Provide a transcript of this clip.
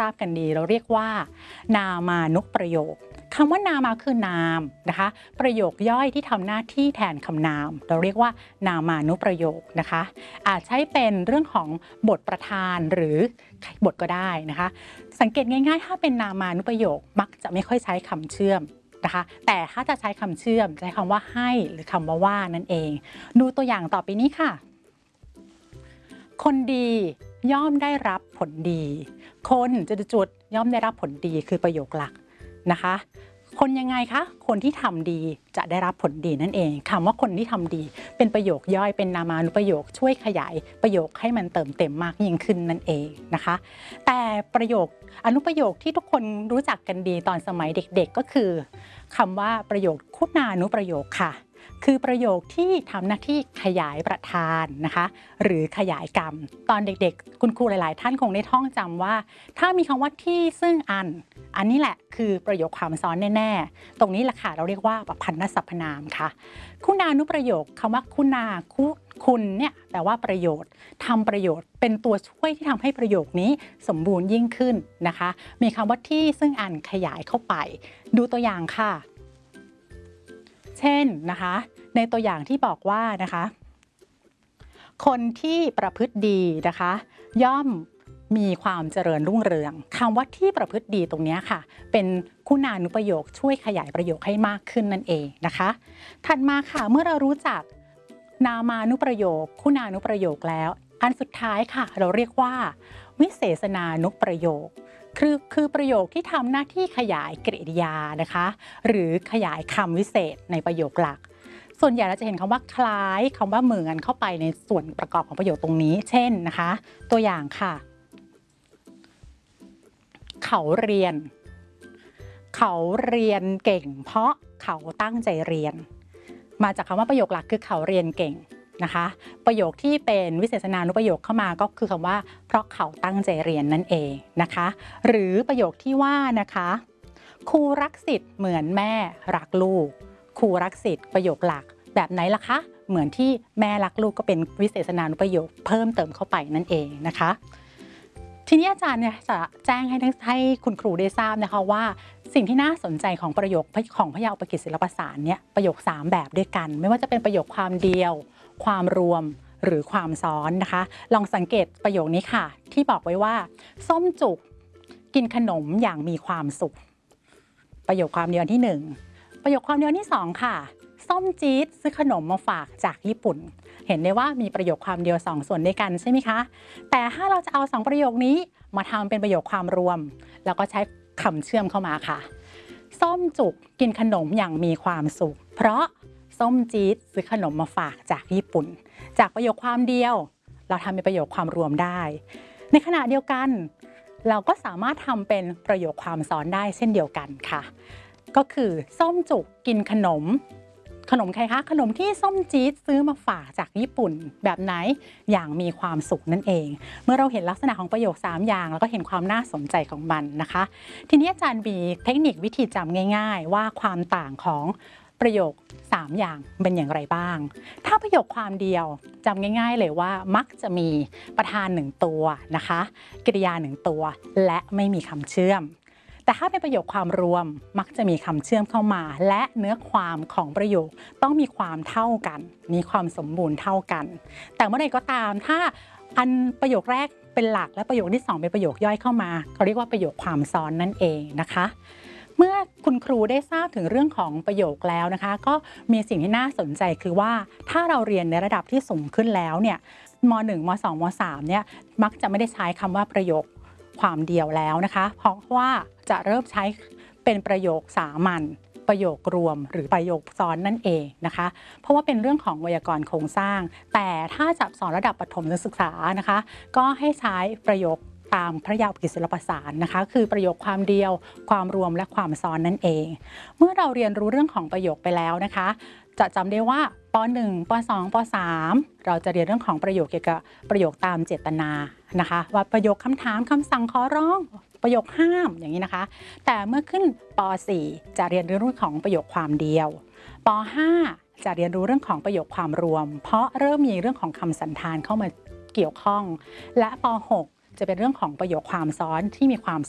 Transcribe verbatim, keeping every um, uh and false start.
ทราบกันดีเราเรียกว่านามานุประโยคคำว่านามาคือนามนะคะประโยคย่อยที่ทำหน้าที่แทนคำนามเราเรียกว่านามานุประโยคนะคะอาจใช้เป็นเรื่องของบทประธานหรือบทก็ได้นะคะสังเกตง่ายๆถ้าเป็นนามานุประโยคมักจะไม่ค่อยใช้คำเชื่อมนะคะแต่ถ้าจะใช้คำเชื่อมใช้คำว่าให้หรือคำว่าว่านั่นเองดูตัวอย่างต่อไปนี้ค่ะคนดีย่อมได้รับผลดีคนจุดๆย่อมได้รับผลดีคือประโยคหลักนะคะคนยังไงคะคนที่ทำดีจะได้รับผลดีนั่นเองคำว่าคนที่ทำดีเป็นประโยคย่อยเป็นนามานุประโยคช่วยขยายประโยคให้มันเติมเต็มมากยิ่งขึ้นนั่นเองนะคะแต่ประโยคอนุประโยคที่ทุกคนรู้จักกันดีตอนสมัยเด็กๆก็คือคำว่าประโยคคุณานุประโยคค่ะคือประโยคที่ทำหน้าที่ขยายประธานนะคะหรือขยายกรรมตอนเด็กๆคุณครูหลายๆท่านคงได้ท่องจำว่าถ้ามีคำว่าที่ซึ่งอันอันนี้แหละคือประโยคความซ้อนแน่ๆตรงนี้แหละค่ะเราเรียกว่าพันธสรรพนามค่ะคุณานุประโยคคำว่าคุณาคุคุณเนี่ยแปลว่าประโยชน์ทำประโยชน์เป็นตัวช่วยที่ทำให้ประโยคนี้สมบูรณ์ยิ่งขึ้นนะคะมีคำว่าที่ซึ่งอันขยายเข้าไปดูตัวอย่างค่ะเช่นนะคะในตัวอย่างที่บอกว่านะคะคนที่ประพฤติดีนะคะย่อมมีความเจริญรุ่งเรืองคำว่าที่ประพฤติดีตรงนี้ค่ะเป็นคุณานุประโยคช่วยขยายประโยคให้มากขึ้นนั่นเองนะคะถัดมาค่ะเมื่อเรารู้จักนามานุประโยคคุณานุประโยคแล้วอันสุดท้ายค่ะเราเรียกว่าวิเศษณานุประโยคคือคือประโยคที่ทำหน้าที่ขยายกริยานะคะหรือขยายคำวิเศษในประโยคหลักส่วนใหญ่เราจะเห็นคำว่าคล้ายคำว่าเหมือนเข้าไปในส่วนประกอบของประโยคตรงนี้เช่นนะคะตัวอย่างค่ะเขาเรียนเขาเรียนเก่งเพราะเขาตั้งใจเรียนมาจากคำว่าประโยคหลักคือเขาเรียนเก่งนะคะประโยคที่เป็นวิเศษณานุประโยคเข้ามาก็คือคำว่าเพราะเขาตั้งใจเรียนนั่นเองนะคะหรือประโยคที่ว่านะคะครูรักสิทธิ์เหมือนแม่รักลูกครูรักสิทธิ์ประโยคหลักแบบไหนล่ะคะเหมือนที่แม่รักลูกก็เป็นวิเศษณานุประโยคเพิ่มเติมเข้าไปนั่นเองนะคะทีนี้อาจารย์เนี่ยจะแจ้งให้ให้คุณครูได้ทราบนะคะว่าสิ่งที่น่าสนใจของประโยคของพยาอุปกิจศิลปสารเนี่ยประโยคสามแบบด้วยกันไม่ว่าจะเป็นประโยคความเดียวความรวมหรือความซ้อนนะคะลองสังเกตประโยคนี้ค่ะที่บอกไว้ว่าส้มจุกกินขนมอย่างมีความสุขประโยคความเดียวที่หนึ่งประโยคความเดียวที่สองค่ะส้มจี๊ดซื้อขนมมาฝากจากญี่ปุ่นเห็นได้ว่ามีประโยคความเดียวสองส่วนด้วยกันใช่ไหมคะแต่ถ้าเราจะเอาสองประโยคนี้มาทำเป็นประโยคความรวมแล้วก็ใช้คำเชื่อมเข้ามาค่ะส้มจุกกินขนมอย่างมีความสุขเพราะส้มจี๊ดซื้อขนมมาฝากจากญี่ปุ่นจากประโยคความเดียวเราทำเป็นประโยคความรวมได้ในขณะเดียวกันเราก็สามารถทำเป็นประโยคความซ้อนได้เช่นเดียวกันค่ะก็คือส้มจุกกินขนมขนมใครคะขนมที่ส้มจี๊ดซื้อมาฝากจากญี่ปุ่นแบบไหนอย่างมีความสุขนั่นเองเมื่อเราเห็นลักษณะของประโยคสามอย่างแล้วก็เห็นความน่าสนใจของมันนะคะทีนี้อาจารย์มีเทคนิควิธีจำง่ายๆว่าความต่างของประโยคสามอย่างเป็นอย่างไรบ้างถ้าประโยคความเดียวจำง่ายๆเลยว่ามักจะมีประธานหนึ่งตัวนะคะกริยาหนึ่งตัวและไม่มีคำเชื่อมแต่ถ้าเป็นประโยคความรวมมักจะมีคำเชื่อมเข้ามาและเนื้อความของประโยคต้องมีความเท่ากันมีความสมบูรณ์เท่ากันแต่เมื่อใดก็ตามถ้าอันประโยคแรกเป็นหลักและประโยคที่สองเป็นประโยคย่อยเข้ามาเขาเรียกว่าประโยคความซ้อนนั่นเองนะคะเมื่อคุณครูได้ทราบถึงเรื่องของประโยคแล้วนะคะก็มีสิ่งที่น่าสนใจคือว่าถ้าเราเรียนในระดับที่สูงขึ้นแล้วเนี่ยม หนึ่ง ม สอง ม สามเนี่ยมักจะไม่ได้ใช้คำว่าประโยคความเดียวแล้วนะคะเพราะว่าจะเริ่มใช้เป็นประโยคสามัญประโยครวมหรือประโยคซ้อนนั่นเองนะคะเพราะว่าเป็นเรื่องของไวยากรณ์โครงสร้างแต่ถ้าจะสอนระดับประถมศึกษานะคะก็ให้ใช้ประโยคตามพระยาอุปกิจศิลปสารนะคะคือประโยคความเดียวความรวมและความซ้อนนั่นเองเมื่อเราเรียนรู้เรื่องของประโยคไปแล้วนะคะจะจำได้ว่าป หนึ่ง ป สอง ป สาม เราจะเรียนเรื่องของประโยคเกี่ยวกับประโยคตามเจตนานะคะว่าประโยคคำถามคำสั่งขอร้องประโยคห้ามอย่างนี้นะคะแต่เมื่อขึ้นป สี่ จะเรียนเรื่องของประโยคความเดียวป ห้า จะเรียนรู้เรื่องของประโยคความรวมเพราะเริ่มมีเรื่องของคำสันธานเข้ามาเกี่ยวข้องและป หก จะเป็นเรื่องของประโยคความซ้อนที่มีความ